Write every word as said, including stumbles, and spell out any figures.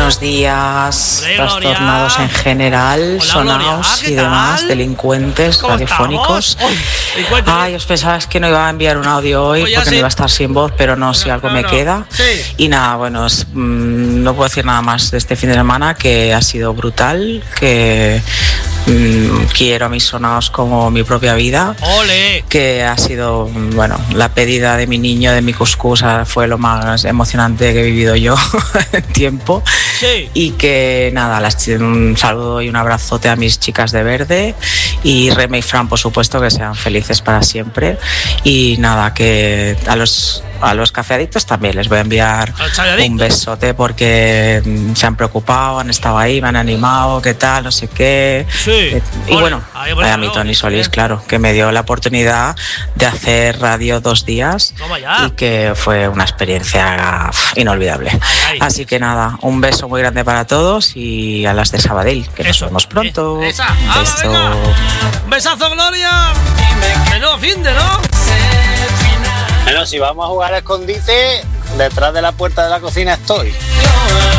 Buenos días, Hola, trastornados Gloria. en general, Hola, sonados Gloria. ¿Qué y demás, tal? delincuentes ¿Cómo radiofónicos. estamos? Uy, cuéntame. Ay, os pensabais que no iba a enviar un audio hoy Pues ya porque sí. no iba a estar sin voz, pero no, si No, algo no, me no. queda. Sí. Y nada, bueno, es, mm, no puedo decir nada más de este fin de semana, que ha sido brutal, que mm, quiero a mis sonados como mi propia vida. ¡Ole! Que ha sido, bueno, la pedida de mi niño, de mi cuscús, fue lo más emocionante que he vivido yo en tiempo. Sí. Y que nada, las, un saludo y un abrazote a mis chicas de verde y Reme y Fran, por supuesto, que sean felices para siempre. Y nada, que a los, a los cafeadictos también les voy a enviar A los chaveadictos. un besote porque mm, se han preocupado, han estado ahí, me han animado, qué tal, no sé qué. Sí. Eh, Y Ole. bueno, Ahí, bueno, a mi no, Tony Solís, bien. claro, que me dio la oportunidad de hacer radio dos días Toma ya. y que fue una experiencia uf, inolvidable. Ay, ay. Así que nada, un beso muy grande para todos y a las de Sabadell, que Eso. nos vemos pronto. Eh, esa. ¡Hala, Beso. venga! ¡Un besazo, Gloria! Menudo fin de, ¿no? Bueno, si vamos a jugar a escondite, detrás de la puerta de la cocina estoy.